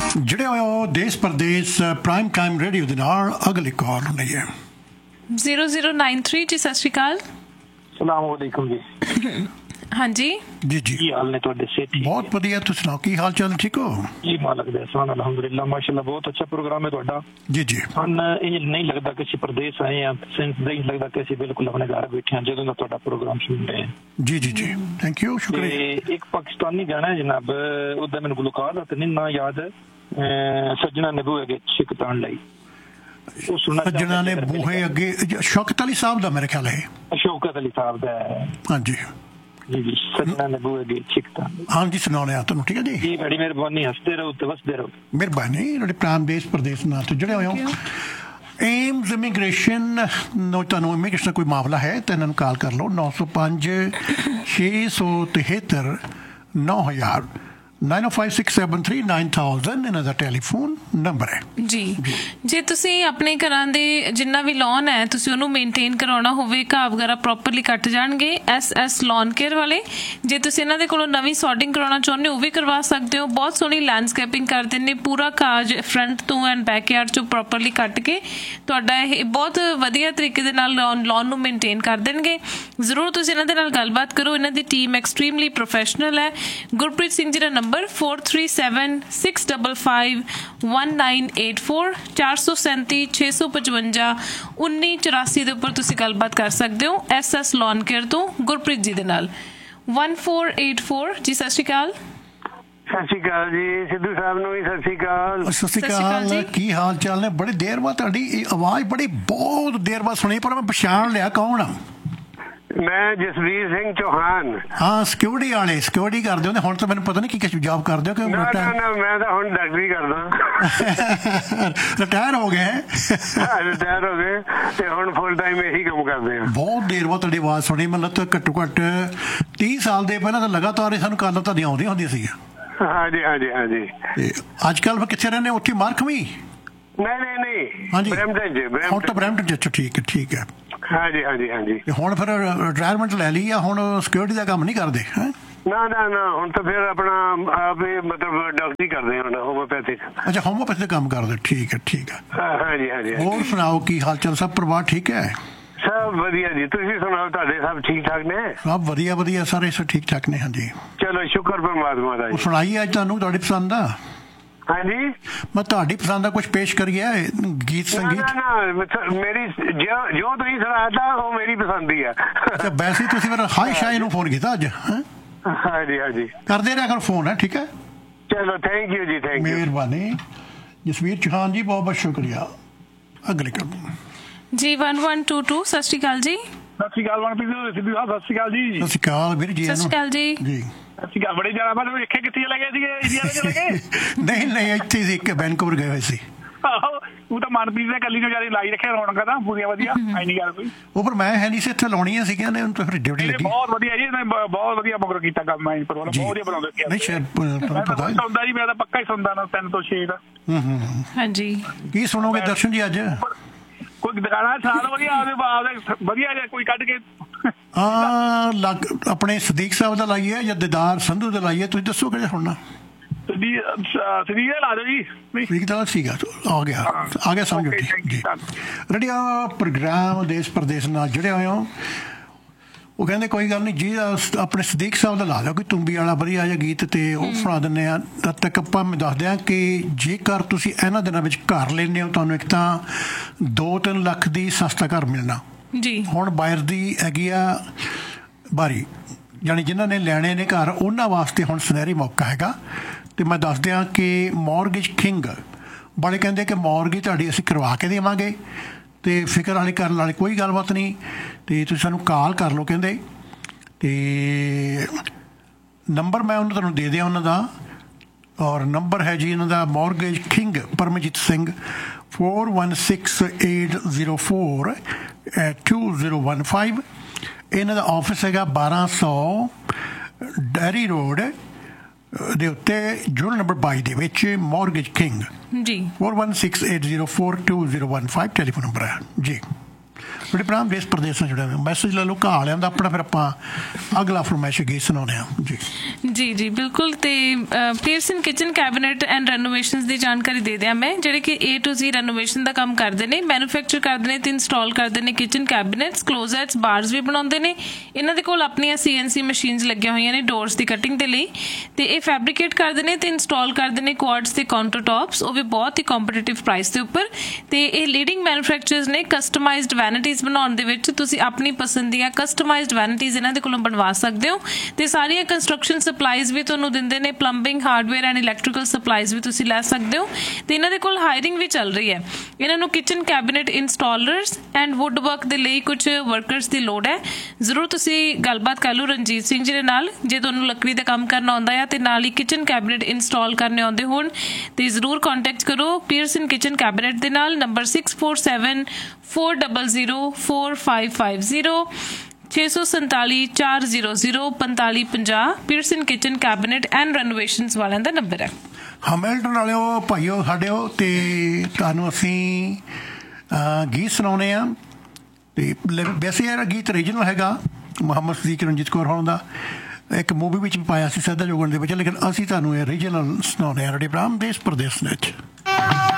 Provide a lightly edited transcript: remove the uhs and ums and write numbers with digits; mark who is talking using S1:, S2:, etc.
S1: जुड़े हुए हो देश परदेश प्राइम टाइम रेडियो ਦੇ ਨਾਲ ਅਗਲੀ ਕਾਲ ਲਈ ਹੈ
S2: 0093 ਜੀ। ਸਤਿ ਸ਼੍ਰੀ ਅਕਾਲ।
S3: ਸਲਾਮ ਵਾਲੇਕੁਮ ਜੀ।
S2: ਹਾਂਜੀ
S1: ਜੀ ਜੀ,
S3: ਕੀ ਹਾਲ ਨੇ ਤੁਹਾਡੇ? ਸਿਹਤ
S1: ਬਹੁਤ ਵਧੀਆ, ਤੁਸੀਂ ਸੁਣਾਓ ਕੀ ਹਾਲ ਚਾਲ? ਠੀਕ ਹੋ
S3: ਜੀ? ਮਾਲਕ ਦੇ ਅਹਿਸਾਨ, ਅਲਹਮਦੁਲਿਲਾ, ਮਾਸ਼ਾਅੱਲਾ, ਬਹੁਤ ਅੱਛਾ ਪ੍ਰੋਗਰਾਮ ਹੈ ਤੁਹਾਡਾ।
S1: ਜੀ ਜੀ,
S3: ਸਾਨੂੰ ਇਹ ਨਹੀਂ ਲੱਗਦਾ ਕਿ ਅਸੀਂ ਪ੍ਰਦੇਸ਼ ਆਏ ਹਾਂ, ਨਹੀਂ ਲੱਗਦਾ ਕਿ ਅਸੀਂ ਬਿਲਕੁਲ ਆਪਣੇ ਘਰ ਬੈਠੇ ਹਾਂ ਜਦੋਂ ਦਾ ਤੁਹਾਡਾ ਪ੍ਰੋਗਰਾਮ ਸੁਣ ਰਹੇ ਹਾਂ।
S1: ਜੀ ਜੀ ਜੀ, ਥੈਂਕ ਯੂ, ਸ਼ੁਕਰੀਆ।
S3: ਇੱਕ ਪਾਕਿਸਤਾਨੀ ਗਾਣਾ ਹੈ ਜਨਾਬ, ਉਹਦਾ ਮੈਨੂੰ ਗੁਲਕਾਰ ਦਾ ਤੇ ਨਹੀਂ ਨਾ ਯਾਦ, ਸੱਜਣਾ ਨੇ ਬੂਹੇ ਅੱਗੇ ਛਿੱਕ ਤਾਣ ਲਈ। ਉਹ ਸੁਣਨਾ
S1: ਸੱਜਣਾ ਨੇ ਬੂਹੇ ਅੱਗੇ, ਸ਼ੌਕਤ ਅਲੀ ਸਾਹਿਬ ਦਾ ਮੇਰੇ ਖਿਆਲ ਹੈ।
S3: ਸ਼ੌਕਤ ਅਲੀ ਸਾਹਿਬ ਦਾ ਹੈ।
S1: ਹਾਂਜੀ
S3: ਜੀ ਜੀ, ਸੱਜਣਾ ਨੇ ਬੂਹੇ ਅੱਗੇ ਛਿੱਕ ਤਾਣ ਲਈ।
S1: ਹਾਂਜੀ, ਸੁਣਾਉਣੇ ਆ ਤੁਹਾਨੂੰ। ਠੀਕ ਹੈ ਜੀ,
S3: ਜੀ ਬੜੀ ਮਿਹਰਬਾਨੀ, ਹੱਸਦੇ ਰਹੋ ਤੇ ਵਸਦੇ ਰਹੋ।
S1: ਮਿਹਰਬਾਨੀ। ਜਿਹੜੇ ਪ੍ਰਾਈਮ ਦੇਸ਼ ਪ੍ਰਦੇਸ਼ ਨਾਲ ਤੋਂ ਜੁੜੇ ਹੋਏ ਹੋ। ਏਮਜ਼ ਇਮੀਗ੍ਰੇਸ਼ਨ ਨੂੰ, ਤੁਹਾਨੂੰ ਇਮੀਗ੍ਰੇਸ਼ਨ ਦਾ ਕੋਈ ਮਾਮਲਾ ਹੈ ਤਾਂ ਇਹਨਾਂ ਨੂੰ ਕਾਲ ਕਰ ਲਓ। 905 673 9000 905673 9000 ਇਹਨਾਂ ਦਾ ਟੈਲੀਫੋਨ ਨੰਬਰ ਹੈ
S2: ਜੀ। ਜੇ ਤੁਸੀਂ ਆਪਣੇ ਘਰਾਂ ਦੇ ਜਿੰਨਾ ਵੀ ਲੋਨ ਹੈ ਤੁਸੀਂ ਉਹਨੂੰ ਮੇਨਟੇਨ ਕਰਾਉਣਾ ਹੋਵੇ, ਘਾਹ ਵਗੈਰਾ ਪ੍ਰੋਪਰਲੀ ਕੱਟ ਜਾਣਗੇ SS ਲੋਨ ਕੇਅਰ ਵਾਲੇ। ਜੇ ਤੁਸੀਂ ਇਹਨਾਂ ਦੇ ਕੋਲੋਂ ਨਵੀਂ ਸੌਰਟਿੰਗ ਕਰਾਉਣਾ ਚਾਹੁੰਦੇ ਹੋ ਉਹ ਵੀ ਕਰਵਾ ਸਕਦੇ ਹੋ। ਬਹੁਤ ਸੋਹਣੀ ਲੈਂਡਸਕੇਪਿੰਗ ਕਰਦੇ ਨੇ, ਪੂਰਾ ਘਾਹ ਫਰੰਟ ਤੋਂ ਐਂਡ ਬੈਕਯਾਰਡ ਚੋਂ ਪ੍ਰੋਪਰਲੀ ਕੱਟ ਕੇ ਤੁਹਾਡਾ ਇਹ ਬਹੁਤ ਵਧੀਆ ਤਰੀਕੇ ਦੇ ਨਾਲ ਲੋਨ ਨੂੰ ਮੇਨਟੇਨ ਕਰ ਦੇਣਗੇ। ਜ਼ਰੂਰ ਤੁਸੀਂ ਇਹਨਾਂ ਦੇ ਨਾਲ ਗੱਲਬਾਤ ਕਰੋ। ਇਹਨਾਂ ਦੀ ਟੀਮ ਐਕਸਟ੍ਰੀਮਲੀ ਪ੍ਰੋਫੈਸ਼ਨਲ ਹੈ। ਗੁਰਪ੍ਰੀਤ ਸਿੰਘ ਜੀ ਦਾ ਨੰਬਰ 4376551984 437 655 1984 ਦੇ ਉੱਪਰ ਤੁਸੀਂ ਗੱਲਬਾਤ ਕਰ ਸਕਦੇ ਹੋ SS ਲੋਨ ਕੇਅਰ ਤੋਂ ਗੁਰਪ੍ਰੀਤ ਜੀ ਦੇ ਨਾਲ। 1484 ਜੀ। ਸਤਿ ਸ਼੍ਰੀ ਅਕਾਲ।
S4: ਸਤਿ ਸ਼੍ਰੀ ਅਕਾਲ ਜੀ। ਸਿੱਧੂ ਸਾਹਿਬ ਨੂੰ ਵੀ ਸਤਿ ਸ਼੍ਰੀ ਅਕਾਲ।
S1: ਸਤਿ ਸ਼੍ਰੀ ਅਕਾਲ। ਕੀ ਹਾਲ ਚਾਲ ਨੇ? ਬੜੀ ਦੇਰ ਬਾਅਦ ਤੁਹਾਡੀ ਆਵਾਜ਼, ਬਹੁਤ ਦੇਰ ਬਾਅਦ ਸੁਣੀ, ਪਰ ਮੈਂ ਪਛਾਣ ਲਿਆ ਕੌਣ ਆ।
S4: ਮੈਂ ਜਸਵੀਰ ਸਿੰਘ ਚੌਹਾਨ।
S1: ਹਾਂ, ਸਿਕਿਉਰਿਟੀ ਵਾਲੇ, ਸਿਕਿਉਰਿਟੀ ਕਰਦੇ ਹੋ। ਹੁਣ ਤਾਂ ਮੈਨੂੰ ਪਤਾ ਨਹੀਂ ਕੀ ਕੁਛ ਜੌਬ ਕਰਦੇ ਹੋ ਕਿ
S4: ਨਾ ਮੈਂ ਤਾਂ ਹੁਣ ਡਾਕਟਰੀ ਕਰਦਾ।
S1: ਰਿਟਾਇਰ ਹੋ ਗਏ?
S4: ਰਿਟਾਇਰ ਹੋ ਗਏ ਤੇ ਹੁਣ ਫੁੱਲ ਟਾਈਮ ਇਹੀ ਕੰਮ ਕਰਦੇ ਆ।
S1: ਬਹੁਤ ਦੇਰ ਬਾਅਦ ਤੁਹਾਡੀ ਆਵਾਜ਼ ਸੁਣੀ। ਮਤਲਬ ਘੱਟੋ ਘੱਟ 30 ਸਾਲ ਦੇ ਪਹਿਲਾਂ ਤਾਂ ਲਗਾਤਾਰ ਸਾਨੂੰ ਕਾਲਾਂ ਤੁਹਾਡੀਆਂ ਆਉਂਦੀਆਂ ਹੁੰਦੀਆਂ ਸੀਗੀਆਂ।
S4: ਹਾਂਜੀ ਹਾਂਜੀ ਹਾਂਜੀ।
S1: ਤੇ ਅੱਜ ਕੱਲ੍ਹ ਕਿੱਥੇ ਰਹਿੰਦੇ? ਉੱਥੇ ਮਾਰਕਮੀ?
S4: ਨਹੀਂ
S1: ਹਾਂਜੀ,
S4: ਬਰੈਂਪਟਨ ਚ।
S1: ਹੁਣ ਤਾਂ ਬਰੈਂਪਟਨ ਚ। ਅੱਛਾ, ਠੀਕ ਹੈ ਠੀਕ ਹੈ।
S4: ਹਾਂਜੀ ਹਾਂਜੀ ਹਾਂਜੀ।
S1: ਹੁਣ ਫਿਰ ਰਿਟਾਇਰਮੈਂਟ ਲੈ ਲਈ ਆ, ਹੁਣ ਸਿਕਿਉਰਿਟੀ ਦਾ ਕੰਮ ਨਹੀਂ ਕਰਦੇ?
S4: ਨਾ ਹੁਣ ਤਾਂ ਫਿਰ ਆਪਣਾ ਆਪ ਹੀ ਮਤਲਬ ਡਾਕਟਰੀ ਕਰਦੇ ਹਾਂ, ਹੋਮੋਪੈਥਿਕ।
S1: ਅੱਛਾ, ਹੋਮੋਪੈਥਿਕ ਦਾ ਕੰਮ ਕਰਦੇ। ਠੀਕ ਹੈ ਠੀਕ ਹੈ।
S4: ਹਾਂਜੀ ਹਾਂਜੀ।
S1: ਹੋਰ ਸੁਣਾਓ, ਕੀ ਹਾਲ ਚਾਲ? ਸਭ ਪਰਿਵਾਰ ਠੀਕ ਹੈ?
S4: ਸਭ ਵਧੀਆ ਜੀ। ਤੁਸੀਂ ਸੁਣਾਓ, ਤੁਹਾਡੇ ਸਭ ਠੀਕ ਠਾਕ ਨੇ?
S1: ਸਭ ਵਧੀਆ ਵਧੀਆ, ਸਾਰੇ ਠੀਕ ਠਾਕ ਨੇ। ਹਾਂਜੀ,
S4: ਚਲੋ ਸ਼ੁਕਰ ਪਰਮਾਤਮਾ ਦਾ।
S1: ਸੁਣਾਈਏ ਅੱਜ ਤੁਹਾਨੂੰ ਤੁਹਾਡੀ ਪਸੰਦ ਦਾ।
S4: ਹਾਂਜੀ,
S1: ਮੈਂ ਤੁਹਾਡੀ ਪਸੰਦ ਦਾ ਕੁਝ ਪੇਸ਼ ਕਰੀਏ, ਗੀਤ ਸੰਗੀਤ?
S4: ਨਾ ਮੇਰੀ ਜੋ ਤੁਸੀਂ ਸੁਣਾਇਆ ਉਹ ਮੇਰੀ ਪਸੰਦ ਹੀ ਆ।
S1: ਅੱਛਾ, ਵੈਸੇ ਤੁਸੀਂ ਫਿਰ ਹਾਈ ਸ਼ਾਈ ਨੂੰ ਫੋਨ ਕੀਤਾ ਅੱਜ?
S4: ਹਾਂਜੀ ਹਾਂਜੀ,
S1: ਕਰਦੇ ਰਿਹਾ ਕਰੋ ਫੋਨ। ਹੈ ਠੀਕ ਹੈ,
S4: ਚਲੋ ਥੈਂਕ ਯੂ ਜੀ, ਥੈਂਕ ਯੂ,
S1: ਮਿਹਰਬਾਨੀ। ਜਸਵੀਰ ਚੌਹਾਨ ਜੀ, ਬਹੁਤ ਬਹੁਤ ਸ਼ੁਕਰੀਆ। ਅਗਲੇ ਕਰ
S2: ਜੀ 1122। ਸਤਿ ਸ਼੍ਰੀ ਅਕਾਲ ਜੀ।
S5: ਸਤਿ ਸ਼੍ਰੀ ਅਕਾਲ ਮਨਪ੍ਰੀਤ ਸਿੱਧੂ ਸਾਹਿਬ। ਸਤਿ ਸ਼੍ਰੀ ਅਕਾਲ ਜੀ।
S1: ਸਤਿ ਸ਼੍ਰੀ ਅਕਾਲ ਵੀਰ ਜੀ।
S2: ਸਤਿ ਸ਼੍ਰੀ ਅਕਾਲ ਜੀ।
S1: ਜੀ
S5: ਸਤਿ ਸ਼੍ਰੀ ਅਕਾਲ। ਬੜੇ ਜਾਣਾ ਮੈਂ ਵੇਖੇ ਕਿੱਥੇ ਚਲੇ ਗਏ ਸੀਗੇ? ਇੰਡੀਆ ਦੇ ਚਲੇ ਗਏ?
S1: ਨਹੀਂ, ਇੱਥੇ ਸੀ, ਇੱਕ ਵੈਨਕੂਵਰ ਗਏ ਹੋਏ ਸੀ।
S5: ਆਹੋ, ਉਹ ਤਾਂ ਮਨਪ੍ਰੀਤ ਨੇ ਕੱਲੀ ਨੂੰ ਜਾਰੀ ਲਾਈ ਰੱਖਿਆ ਰੌਣਕਾਂ ਤਾਂ ਪੂਰੀਆਂ ਵਧੀਆ। ਐਨੀ ਗੱਲ ਕੋਈ
S1: ਉਹ ਪਰ ਮੈਂ ਹੈ ਨਹੀਂ ਸੀ, ਇੱਥੇ ਲਾਉਣੀਆਂ ਸੀਗੀਆਂ ਨੇ, ਤਾਂ ਫਿਰ ਡਿਊਟੀ ਲੱਗੀ।
S5: ਬਹੁਤ ਵਧੀਆ ਜੀ, ਬਹੁਤ ਵਧੀਆ ਮਗਰ ਕੀਤਾ ਕੰਮ। ਮੈਂ ਬਹੁਤ ਵਧੀਆ ਬਣਾਉਂਦੇ।
S1: ਨਹੀਂ ਸ਼ਾਇਦ ਤੁਹਾਨੂੰ ਪਤਾ ਹੈ।
S5: ਸੁਣਦਾ ਜੀ, ਮੈਂ ਤਾਂ ਪੱਕਾ ਹੀ ਸੁਣਦਾ ਨਾ 3 ਤੋਂ 6 ਦਾ।
S2: ਹਾਂਜੀ,
S1: ਕੀ ਸੁਣੋਗੇ ਦਰਸ਼ਨ ਜੀ ਅੱਜ?
S5: ਕੋਈ ਦੁਕਾਨਾਂ ਸਾਲ ਵਧੀਆ ਵਧੀਆ ਜਿਹਾ ਕੋਈ ਕੱਢ ਕੇ
S1: ਆਪਣੇ ਸਦੀਕ ਸਾਹਿਬ ਦਾ ਲਾਈਏ ਜਾਂ ਦਿਦਾਰ ਸੰਧੂ ਦਾ ਲਾਈਏ? ਤੁਸੀਂ ਦੱਸੋ ਕਿਹੜਾ ਸੁਣਨਾ?
S5: ਸਦੀਕ ਲਾ ਦਿਓ ਜੀ।
S1: ਸਦੀਕ ਦਾ ਸੀਗਾ, ਆ ਗਿਆ ਸਮਝੋ ਜੀ। ਰੇਡੀਓ ਪ੍ਰੋਗਰਾਮ ਦੇਸ਼ ਪ੍ਰਦੇਸ਼ ਨਾਲ ਜੁੜੇ ਹੋਏ ਹੋ। ਉਹ ਕਹਿੰਦੇ ਕੋਈ ਗੱਲ ਨਹੀਂ ਜੀ, ਆਪਣੇ ਸਦੀਕ ਸਾਹਿਬ ਦਾ ਲਾ ਦਿਓ ਕੋਈ ਤੁੰਬੀ ਵਾਲਾ ਵਧੀਆ ਜਿਹਾ ਗੀਤ, ਤੇ ਉਹ ਸੁਣਾ ਦਿੰਦੇ ਆ। ਤਦ ਤੱਕ ਆਪਾਂ ਮੈਂ ਦੱਸਦੇ ਹਾਂ ਕਿ ਜੇਕਰ ਤੁਸੀਂ ਇਹਨਾਂ ਦਿਨਾਂ ਵਿੱਚ ਘਰ ਲੈਂਦੇ ਹੋ, ਤੁਹਾਨੂੰ ਇੱਕ ਤਾਂ 2-3 ਲੱਖ ਦੀ ਸਸਤਾ ਘਰ ਮਿਲਣਾ
S2: ਜੀ। ਹੁਣ
S1: ਬਾਇਰ ਦੀ ਹੈਗੀ ਆ ਬਾਰੀ, ਯਾਨੀ ਜਿਨ੍ਹਾਂ ਨੇ ਲੈਣੇ ਨੇ ਘਰ ਉਹਨਾਂ ਵਾਸਤੇ ਹੁਣ ਸੁਨਹਿਰੀ ਮੌਕਾ ਹੈਗਾ। ਅਤੇ ਮੈਂ ਦੱਸ ਦਿਆਂ ਕਿ ਮੌਰਗੇਜ ਕਿੰਗ ਵਾਲੇ ਕਹਿੰਦੇ ਕਿ ਮੌਰਗੇਜ ਤੁਹਾਡੀ ਅਸੀਂ ਕਰਵਾ ਕੇ ਦੇਵਾਂਗੇ ਅਤੇ ਫਿਕਰ ਵਾਲੀ ਕਰਨ ਵਾਲੀ ਕੋਈ ਗੱਲਬਾਤ ਨਹੀਂ, ਅਤੇ ਤੁਸੀਂ ਸਾਨੂੰ ਕਾਲ ਕਰ ਲਓ ਕਹਿੰਦੇ। ਅਤੇ ਨੰਬਰ ਮੈਂ ਤੁਹਾਨੂੰ ਦੇ ਦਿਆਂ ਉਹਨਾਂ ਦਾ, ਔਰ ਨੰਬਰ ਹੈ ਜੀ ਇਹਨਾਂ ਦਾ ਮੌਰਗੇਜ ਕਿੰਗ ਪਰਮਜੀਤ ਸਿੰਘ 4160402015। ਇਹਨਾਂ ਦਾ ਆਫਿਸ ਹੈਗਾ 1200 ਡੈਰੀ ਰੋਡ ਦੇ ਉੱਤੇ, ਜੁਰਲ ਨੰਬਰ 22 ਦੇ ਵਿੱਚ, ਮੌਰਗੇਜ ਕਿੰਗ ਜੀ। 4160402015 ਟੈਲੀਫੋਨ ਨੰਬਰ ਹੈ ਜੀ। ਬੜੇ ਭਰਾ ਦੇਸ਼ ਪ੍ਰਦੇਸ਼ ਨਾਲ ਜੁੜੇ ਮੈਸੇਜ ਲੈ ਲਓ ਘਾਹ ਵਾਲਿਆਂ ਦਾ ਆਪਣਾ, ਫਿਰ ਆਪਾਂ ਅਗਲਾ ਫਰਮਾਇਸ਼ ਗੀਤ ਸੁਣਾਉਂਦੇ ਹਾਂ ਜੀ।
S2: ਜੀ ਜੀ ਬਿਲਕੁਲ। ਤੇ ਪੀਅਰਸਨ ਕਿਚਨ ਕੈਬਨਿਟ ਐਂਡ ਰੈਨੋਵੇਸ਼ਨਸ ਦੀ ਜਾਣਕਾਰੀ ਦੇ ਦਿਆਂ ਮੈਂ, ਜਿਹੜੇ ਕਿ A to Z ਰੈਨੋਵੇਸ਼ਨ ਦਾ ਕੰਮ ਕਰਦੇ ਨੇ, ਮੈਨੂਫੈਕਚਰ ਕਰਦੇ ਨੇ ਤੇ ਇੰਸਟਾਲ ਕਰਦੇ ਨੇ ਕਿਚਨ ਕੈਬਨਿਟਸ, ਕਲੋਜ਼ੈਟਸ, ਬਾਰਸ ਵੀ ਬਣਾਉਂਦੇ ਨੇ। ਇਹਨਾਂ ਦੇ ਕੋਲ ਆਪਣੀਆਂ CNC ਮਸ਼ੀਨਸ ਲੱਗੀਆਂ ਹੋਈਆਂ ਨੇ ਡੋਰਸ ਦੀ ਕਟਿੰਗ ਦੇ ਲਈ, ਤੇ ਇਹ ਫੈਬਰੀਕੇਟ ਕਰਦੇ ਨੇ ਤੇ ਇੰਸਟਾਲ ਕਰਦੇ ਨੇ ਕੁਆਡਸ ਤੇ ਕਾਊਂਟਰ ਟੌਪਸ, ਉਹ ਵੀ ਬਹੁਤ ਹੀ ਕੰਪੀਟੀਟਿਵ ਪ੍ਰਾਈਸ ਦੇ ਉੱਪਰ। ਤੇ ਇਹ ਲੀਡਿੰਗ ਮੈਨੂਫੈਕਚਰਰਸ ਨੇ ਕਸਟਮਾਈਜ਼ਡ ਵੈਨਿਟੀਜ਼ ਬਣਾਉਣ ਦੇ ਵਿੱਚ। ਤੁਸੀਂ ਆਪਣੀ ਪਸੰਦ ਦੀਆਂ ਕਸਟਮਾਈਜ਼ਡ ਵੈਨਿਟੀਜ਼ ਇਹਨਾਂ ਦੇ ਕੋਲੋਂ ਬਣਵਾ ਸਕਦੇ ਹੋ, ਤੇ ਸਾਰੀਆਂ ਕੰਸਟਰਕਸ਼ਨ ਸਪਲਾਈਜ਼ ਵੀ ਤੁਹਾਨੂੰ ਦਿੰਦੇ ਨੇ, plumbing, hardware and electrical supplies ਵੀ ਤੁਸੀਂ ਲੈ ਸਕਦੇ ਹੋ। ਤੇ ਇਹਨਾਂ ਦੇ ਕੋਲ ਹਾਇਰਿੰਗ ਵੀ ਚੱਲ ਰਹੀ ਹੈ। ਇਹਨਾਂ ਨੂੰ kitchen cabinet ਇੰਸਟਾਲਰਸ and wood work ਦੇ ਲਈ ਕੁਝ ਵਰਕਰਸ ਦੀ ਲੋੜ ਹੈ। ਜ਼ਰੂਰ ਤੁਸੀਂ ਗੱਲਬਾਤ ਕਰ ਲਓ ਰਣਜੀਤ ਸਿੰਘ ਜੀ ਦੇ ਨਾਲ, ਜੇ ਤੁਹਾਨੂੰ ਲੱਕੜੀ ਦਾ ਕੰਮ ਕਰਨਾ ਆਉਂਦਾ ਹੈ ਤੇ ਨਾਲ ਹੀ ਕਿਚਨ ਕੈਬਨਿਟ ਇੰਸਟਾਲ ਕਰਨੇ ਆਉਂਦੇ ਹੋਣ ਤੇ ਜ਼ਰੂਰ ਕੰਟੈਕਟ ਕਰੋ ਪੀਅਰਸਨ ਕਿਚਨ ਕੈਬਨਿਟ ਦੇ ਨਾਲ। Number 6474004550 647 400 4550 Pearson kitchen cabinet and ਰੈਨੋਵੇਸ਼ਨਸ ਵਾਲਿਆਂ ਦਾ ਨੰਬਰ ਹੈ।
S1: ਹੈਮਿਲਟਨ ਵਾਲਿਓ ਭਾਈਓ ਸਾਡਿਓ, ਤੇ ਤੁਹਾਨੂੰ ਅਸੀਂ ਗੀਤ ਸੁਣਾਉਂਦੇ ਹਾਂ। ਤੇ ਵੈਸੇ ਯਾਰ ਗੀਤ ਰੀਜਨਲ ਹੈਗਾ ਮੁਹੰਮਦ ਸਦੀਕ ਰਣਜੀਤ ਕੌਰ ਹੋਣ ਦਾ, ਇੱਕ ਮੂਵੀ ਵਿੱਚ ਪਾਇਆ ਸੀ ਸਦਾ ਜੋਗਣ ਦੇ ਵਿੱਚ, ਲੇਕਿਨ ਅਸੀਂ ਤੁਹਾਨੂੰ ਇਹ ਰੀਜਨਲ ਸੁਣਾਉਂਦੇ ਹਾਂ ਰੇਡੀਓ ਪ੍ਰੋਗਰਾਮ ਦੇਸ਼ ਪ੍ਰਦੇਸ਼ ਵਿੱਚ।